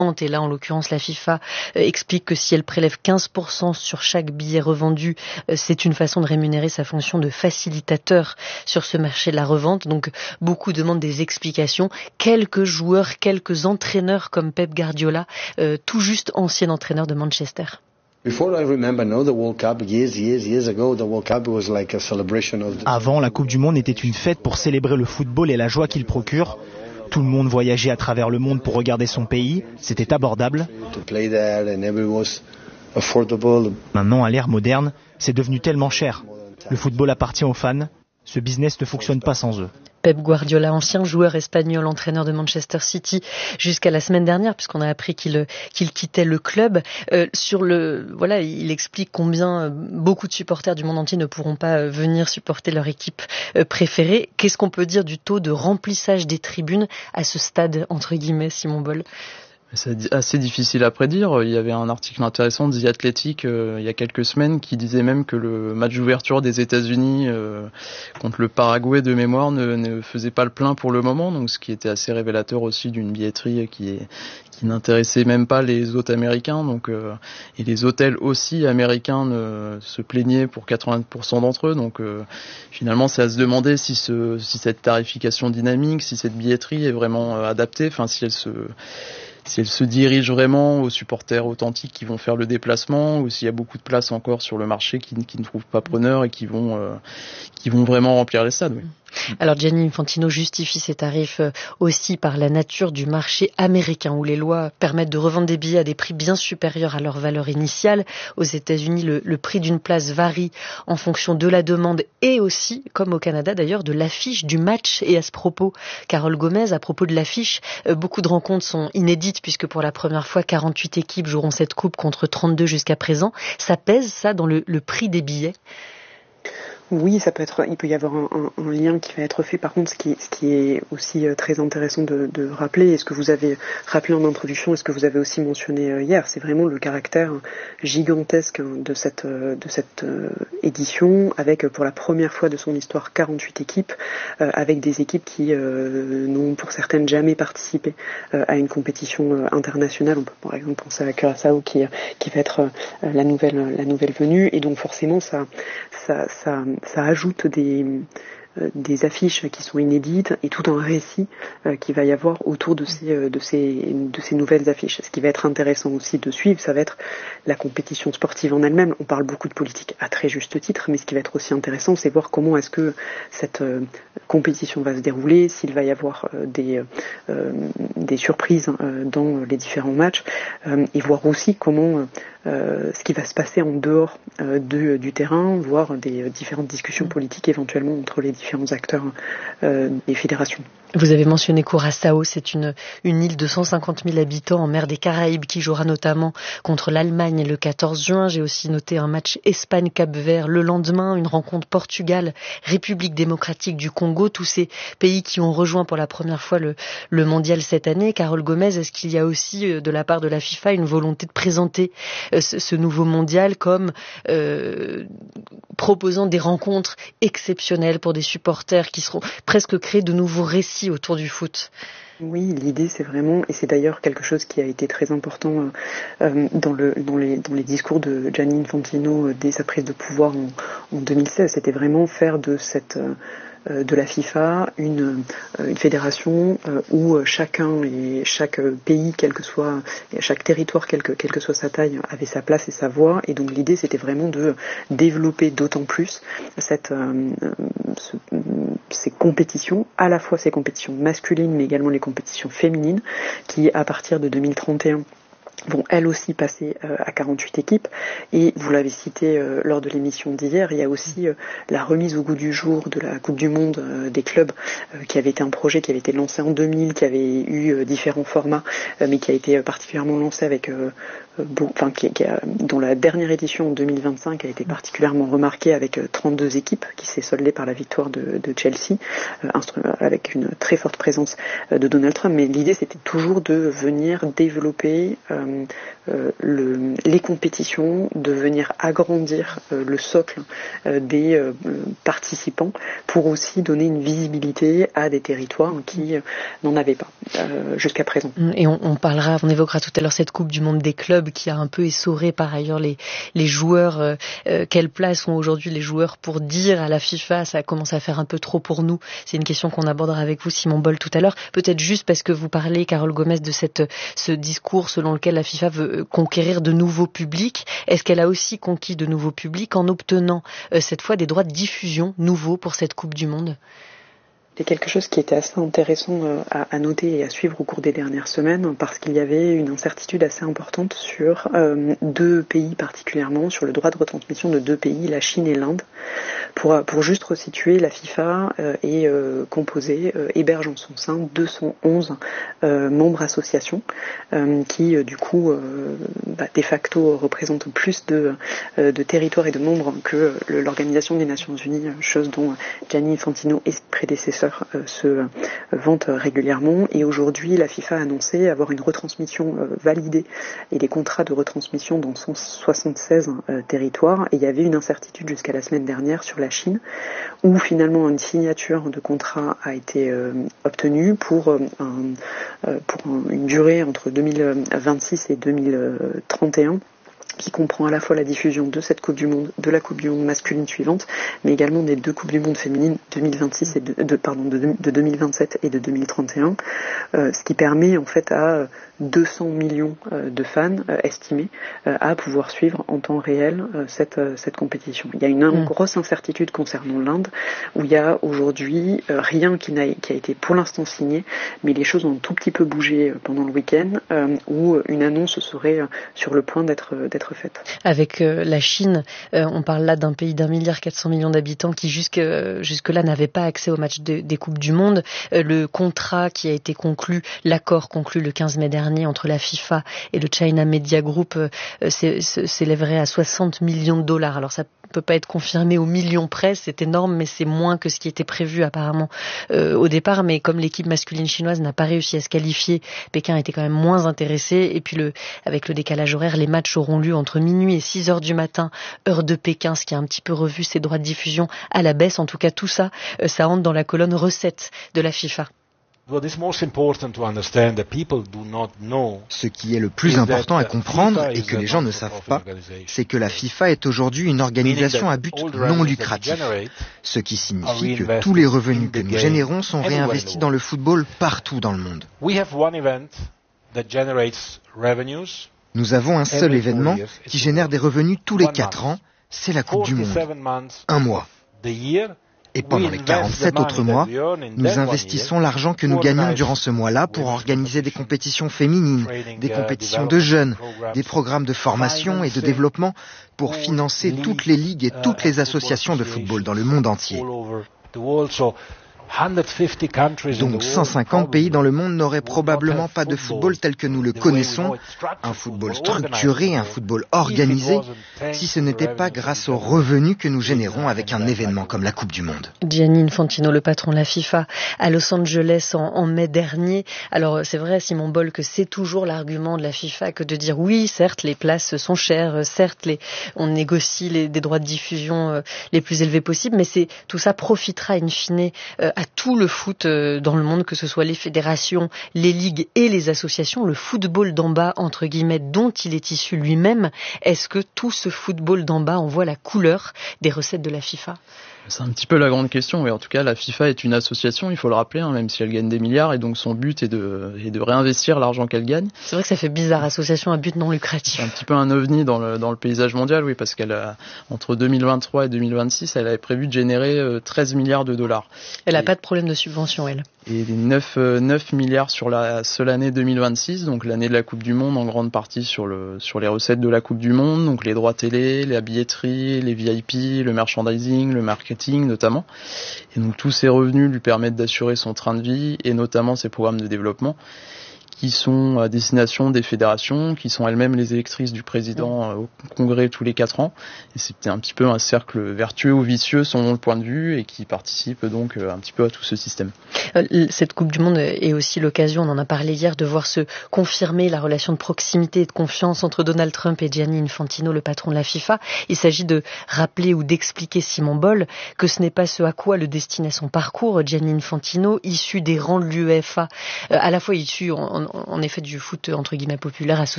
Et là, en l'occurrence, la FIFA explique que si elle prélève 15% sur chaque billet revendu, c'est une façon de rémunérer sa fonction de facilitateur sur ce marché de la revente. Donc, beaucoup demandent des explications. Quelques joueurs, quelques entraîneurs comme Pep Guardiola, tout juste ancien entraîneur de Manchester. Avant, la Coupe du Monde était une fête pour célébrer le football et la joie qu'il procure. Tout le monde voyageait à travers le monde pour regarder son pays. C'était abordable. Maintenant, à l'ère moderne, c'est devenu tellement cher. Le football appartient aux fans. Ce business ne fonctionne pas sans eux. Pep Guardiola, ancien joueur espagnol, entraîneur de Manchester City jusqu'à la semaine dernière, puisqu'on a appris qu'il quittait le club. Il explique combien beaucoup de supporters du monde entier ne pourront pas venir supporter leur équipe préférée. Qu'est-ce qu'on peut dire du taux de remplissage des tribunes à ce stade, entre guillemets, Simon Boll? C'est assez difficile à prédire. Il y avait un article intéressant de The Athletic il y a quelques semaines qui disait même que le match d'ouverture des États-Unis contre le Paraguay de mémoire ne faisait pas le plein pour le moment, donc ce qui était assez révélateur aussi d'une billetterie qui n'intéressait même pas les hôtes américains. Et les hôtels aussi américains se plaignaient pour 80% d'entre eux. Donc finalement, c'est à se demander si cette tarification dynamique, si cette billetterie est vraiment adaptée, si elle se dirige vraiment aux supporters authentiques qui vont faire le déplacement, ou s'il y a beaucoup de place encore sur le marché qui ne trouvent pas preneur et qui vont vraiment remplir les stades. Oui. Alors Gianni Infantino justifie ces tarifs aussi par la nature du marché américain, où les lois permettent de revendre des billets à des prix bien supérieurs à leur valeur initiale. Aux États-Unis, le prix d'une place varie en fonction de la demande et aussi, comme au Canada d'ailleurs, de l'affiche du match. Et à ce propos, Carole Gomez, à propos de l'affiche, beaucoup de rencontres sont inédites puisque pour la première fois, 48 équipes joueront cette coupe contre 32 jusqu'à présent. Ça pèse, ça, dans le prix des billets? Oui, il peut y avoir un lien qui va être fait. Par contre, ce qui est aussi très intéressant de rappeler, et ce que vous avez rappelé en introduction, et ce que vous avez aussi mentionné hier, c'est vraiment le caractère gigantesque de cette édition, avec pour la première fois de son histoire 48 équipes, avec des équipes qui n'ont pour certaines jamais participé à une compétition internationale. On peut par exemple penser à Curaçao qui va être la nouvelle venue, et donc forcément ça ajoute des affiches qui sont inédites et tout un récit qui va y avoir autour de ces nouvelles affiches. Ce qui va être intéressant aussi de suivre, ça va être la compétition sportive en elle-même. On parle beaucoup de politique à très juste titre, mais ce qui va être aussi intéressant, c'est voir comment est-ce que cette compétition va se dérouler, s'il va y avoir des surprises dans les différents matchs, et voir aussi comment ce qui va se passer en dehors du terrain, voir des différentes discussions politiques éventuellement entre les différents acteurs des fédérations. Vous avez mentionné Curaçao, c'est une île de 150 000 habitants en mer des Caraïbes qui jouera notamment contre l'Allemagne le 14 juin. J'ai aussi noté un match Espagne-Cap-Vert le lendemain, une rencontre Portugal-République démocratique du Congo, tous ces pays qui ont rejoint pour la première fois le mondial cette année. Carole Gomez, est-ce qu'il y a aussi de la part de la FIFA une volonté de présenter ce nouveau mondial comme proposant des rencontres exceptionnelles pour des supporters qui seront presque créer de nouveaux récits autour du foot? Oui, l'idée c'est vraiment, et c'est d'ailleurs quelque chose qui a été très important dans les discours de Gianni Infantino dès sa prise de pouvoir en 2016, c'était vraiment faire de de la FIFA une fédération où chacun et chaque pays, quel que soit chaque territoire, quelle que soit sa taille, avait sa place et sa voix. Et donc l'idée c'était vraiment de développer d'autant plus ces compétitions, à la fois ces compétitions masculines mais également les compétitions féminines qui à partir de 2031 vont elles aussi passer à 48 équipes. Et vous l'avez cité lors de l'émission d'hier, il y a aussi la remise au goût du jour de la Coupe du Monde des clubs qui avait été un projet qui avait été lancé en 2000, qui avait eu différents formats, mais qui a été particulièrement lancé avec dont la dernière édition en 2025 a été particulièrement remarquée avec 32 équipes qui s'est soldée par la victoire de Chelsea, avec une très forte présence de Donald Trump. Mais l'idée c'était toujours de venir développer les compétitions, de venir agrandir le socle des participants pour aussi donner une visibilité à des territoires qui n'en avaient pas jusqu'à présent. Et on évoquera tout à l'heure cette Coupe du Monde des clubs qui a un peu essoré par ailleurs les joueurs. Quelle place ont aujourd'hui les joueurs pour dire à la FIFA ça commence à faire un peu trop pour nous? C'est une question qu'on abordera avec vous, Simon Boll, tout à l'heure. Peut-être juste parce que vous parlez, Carole Gomez, de ce discours selon lequel la FIFA veut conquérir de nouveaux publics. Est-ce qu'elle a aussi conquis de nouveaux publics en obtenant cette fois des droits de diffusion nouveaux pour cette Coupe du Monde? C'est quelque chose qui était assez intéressant à noter et à suivre au cours des dernières semaines, parce qu'il y avait une incertitude assez importante sur deux pays particulièrement, sur le droit de retransmission de deux pays, la Chine et l'Inde. Pour juste resituer, la FIFA est composée, héberge en son sein 211 membres associations qui du coup de facto représentent plus de territoires et de membres que l'Organisation des Nations Unies, chose dont Gianni Infantino et ses prédécesseurs se vantent régulièrement. Et aujourd'hui, la FIFA a annoncé avoir une retransmission validée et des contrats de retransmission dans 176 territoires. Et il y avait une incertitude jusqu'à la semaine dernière sur la Chine, où finalement une signature de contrat a été obtenue pour une durée entre 2026 et 2031. Qui comprend à la fois la diffusion de cette Coupe du Monde, de la Coupe du Monde masculine suivante, mais également des deux Coupes du Monde féminines 2026 et de 2027 et de 2031, ce qui permet en fait à 200 millions de fans estimés à pouvoir suivre en temps réel cette compétition. Il y a une grosse incertitude concernant l'Inde, où il y a aujourd'hui rien qui a été pour l'instant signé, mais les choses ont un tout petit peu bougé pendant le week-end, où une annonce serait sur le point d'être faite. Avec la Chine, on parle là d'un pays d'1,4 milliard d'habitants qui jusque-là n'avait pas accès aux matchs des Coupes du Monde. Le contrat qui a été conclu, l'accord conclu le 15 mai dernier entre la FIFA et le China Media Group s'élèverait à 60 millions de dollars. Alors ça peut pas être confirmé au million près, c'est énorme, mais c'est moins que ce qui était prévu apparemment au départ. Mais comme l'équipe masculine chinoise n'a pas réussi à se qualifier, Pékin était quand même moins intéressé. Et puis avec le décalage horaire, les matchs auront lieu entre minuit et 6 heures du matin, heure de Pékin, ce qui a un petit peu revu ses droits de diffusion à la baisse. En tout cas, tout ça, ça entre dans la colonne recettes de la FIFA. Ce qui est le plus important à comprendre et que les gens ne savent pas, c'est que la FIFA est aujourd'hui une organisation à but non lucratif, ce qui signifie que tous les revenus que nous générons sont réinvestis dans le football partout dans le monde. Nous avons un seul événement qui génère des revenus tous les 4 ans, c'est la Coupe du Monde. Un mois. Et pendant les 47 autres mois, nous investissons l'argent que nous gagnons durant ce mois-là pour organiser des compétitions féminines, des compétitions de jeunes, des programmes de formation et de développement pour financer toutes les ligues et toutes les associations de football dans le monde entier. Donc 150 pays dans le monde n'auraient probablement pas de football tel que nous le connaissons, un football structuré, un football organisé, si ce n'était pas grâce aux revenus que nous générons avec un événement comme la Coupe du Monde. Gianni Infantino, le patron de la FIFA, à Los Angeles en mai dernier. Alors c'est vrai, Simon Boll, que c'est toujours l'argument de la FIFA que de dire oui, certes les places sont chères, certes on négocie des droits de diffusion les plus élevés possibles, mais tout ça profitera in fine à tout le foot dans le monde, que ce soit les fédérations, les ligues et les associations, le football d'en bas, entre guillemets, dont il est issu lui-même. Est-ce que tout ce football d'en bas envoie la couleur des recettes de la FIFA ? C'est un petit peu la grande question, oui. En tout cas, la FIFA est une association, il faut le rappeler, même si elle gagne des milliards, et donc son but est de réinvestir l'argent qu'elle gagne. C'est vrai que ça fait bizarre, association à but non lucratif. C'est un petit peu un ovni dans le paysage mondial, oui, parce qu'elle a, entre 2023 et 2026, elle avait prévu de générer 13 milliards de dollars. Elle n'a pas de problème de subvention, elle. Et 9 milliards sur la seule année 2026, donc l'année de la Coupe du Monde, en grande partie sur les recettes de la Coupe du Monde, donc les droits télé, la billetterie, les VIP, le merchandising, le marketing notamment. Et donc tous ces revenus lui permettent d'assurer son train de vie et notamment ses programmes de développement qui sont à destination des fédérations, qui sont elles-mêmes les électrices du président au Congrès tous les 4 ans. Et c'était un petit peu un cercle vertueux ou vicieux selon le point de vue et qui participe donc un petit peu à tout ce système. Cette Coupe du Monde est aussi l'occasion, on en a parlé hier, de voir se confirmer la relation de proximité et de confiance entre Donald Trump et Gianni Infantino, le patron de la FIFA. Il s'agit de rappeler ou d'expliquer, Simon Boll, que ce n'est pas ce à quoi le destinait son parcours. Gianni Infantino, issu des rangs de l'UEFA, à la fois issu en effet du foot entre guillemets populaire associé